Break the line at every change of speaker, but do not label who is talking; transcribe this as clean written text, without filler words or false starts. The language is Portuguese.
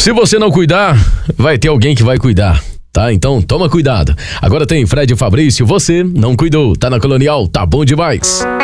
Se você não cuidar, vai ter alguém que vai cuidar, tá? Então toma cuidado. Agora tem Fred e Fabrício, você não cuidou, tá na Colonial, tá bom demais.